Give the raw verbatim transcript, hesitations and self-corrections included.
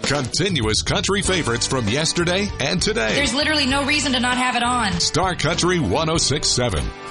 Continuous country favorites from yesterday and today. There's literally no reason to not have it on. Star Country one oh six point seven.